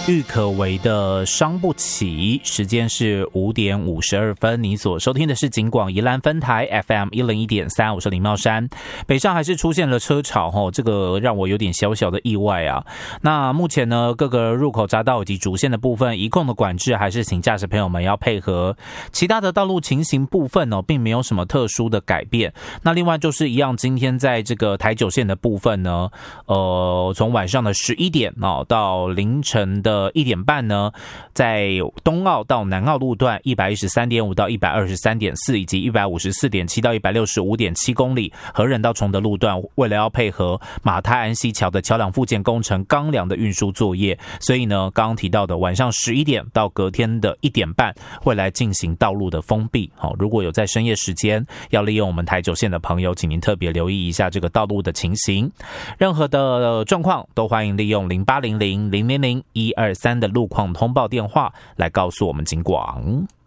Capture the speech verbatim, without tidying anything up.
郁可唯的伤不起，时间是五点五十二分。你所收听的是警广宜兰分台 F M 一零一点三，我是林茂山。北上还是出现了车潮吼，这个让我有点小小的意外啊。那目前呢，各个入口匝道以及主线的部分，移控的管制还是请驾驶朋友们要配合。其他的道路情形部分哦，并没有什么特殊的改变。那另外就是一样，今天在这个台九线的部分呢，呃，从晚上的十一点哦到凌晨的一点半呢，在东澳到南澳路段 一百一十三点五 到 一百二十三点四 以及 一百五十四点七 到 一百六十五点七 公里，和仁到崇德路段为了要配合马太安溪桥的桥梁复建工程钢梁的运输作业，所以呢刚刚提到的晚上十一点到隔天的一点半会来进行道路的封闭。好，如果有在深夜时间要利用我们台九线的朋友，请您特别留意一下这个道路的情形。任何的状况都欢迎利用零八零零零零零一二三的路况通报电话来告诉我们警广。